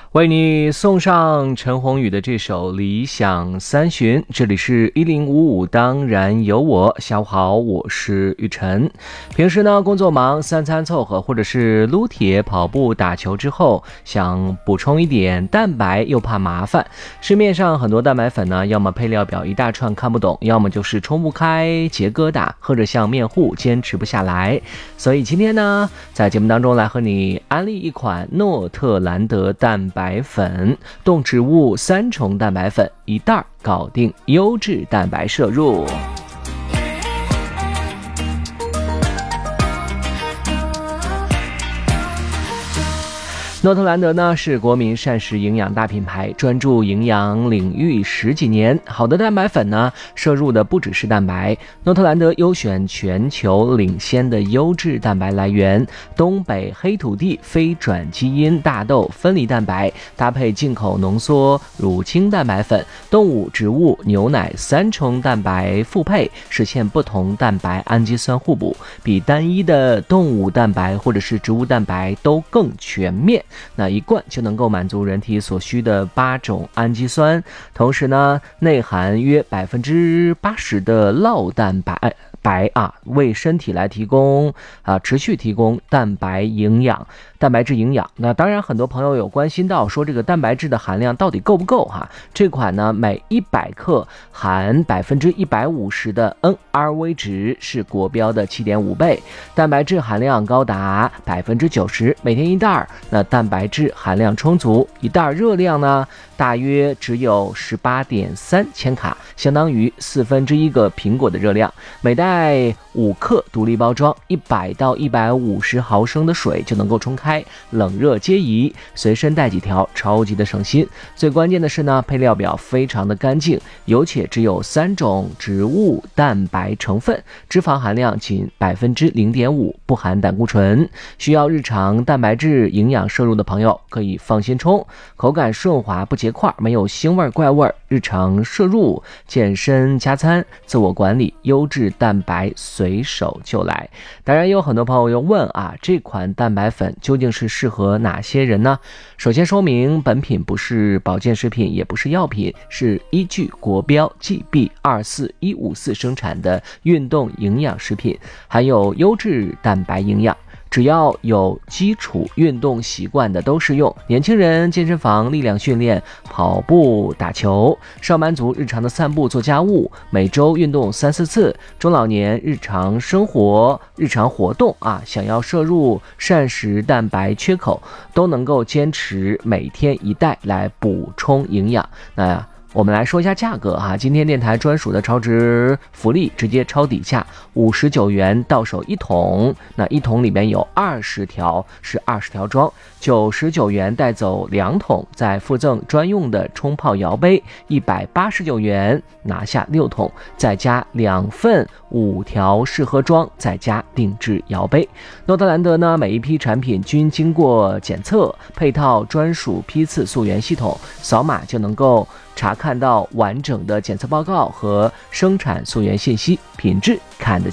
为你送上陈鸿宇的这首《理想三旬》，这里是1055，当然有我。下午好，我是玉晨。平时呢工作忙，三餐凑合，或者是撸铁、跑步、打球之后，想补充一点蛋白，又怕麻烦。市面上很多蛋白粉呢，要么配料表一大串看不懂，要么就是冲不开、结疙瘩，或者像面糊坚持不下来。所以今天呢，在节目当中来和你安利一款诺特兰德蛋白粉，动植物3重蛋白粉一袋，搞定优质蛋白摄入。诺特兰德呢是国民膳食营养大品牌，专注营养领域10几年。好的蛋白粉呢，摄入的不只是蛋白。诺特兰德优选全球领先的优质蛋白来源，东北黑土地非转基因大豆分离蛋白，搭配进口浓缩乳清蛋白粉，动物、植物、牛奶3重蛋白复配，实现不同蛋白氨基酸互补，比单一的动物蛋白或者是植物蛋白都更全面。那一罐就能够满足人体所需的8种氨基酸，同时呢，内含约80%的酪蛋白为身体来提供持续提供蛋白质营养。那当然很多朋友有关心到说这个蛋白质的含量到底够不够这款呢每100克含150%的 NRV 值，是国标的7.5倍，蛋白质含量高达90%，每天一袋，那蛋白质含量充足，一袋热量呢大约只有18.3千卡，相当于1/4个苹果的热量。每袋5克独立包装，100到150毫升的水就能够冲开，冷热皆宜，随身带几条，超级的省心。最关键的是呢，配料表非常的干净，有且只有3种植物蛋白成分，脂肪含量仅0.5%，不含胆固醇。需要日常蛋白质营养摄入的朋友可以放心冲，口感顺滑不结块，没有腥味怪味，日常摄入、健身加餐、自我管理，优质蛋白随手就来。当然有很多朋友又问这款蛋白粉究竟是适合哪些人呢？首先说明，本品不是保健食品，也不是药品，是依据国标 GB24154 生产的运动营养食品，含有优质蛋白营养。只要有基础运动习惯的都适用，年轻人健身房力量训练、跑步、打球，上班族日常的散步、做家务，每周运动3-4次，中老年日常活动想要摄入膳食蛋白缺口，都能够坚持每天1袋来补充营养。那我们来说一下价格今天电台专属的超值福利，直接超底价59元到手1桶，那1桶里面有20条，是20条装，99元带走2桶，再附赠专用的冲泡摇杯，189元拿下6桶，再加2份5条试喝装，再加定制摇杯。诺特兰德呢，每一批产品均经过检测，配套专属批次溯源系统，扫码就能够查看到完整的检测报告和生产溯源信息，品质看得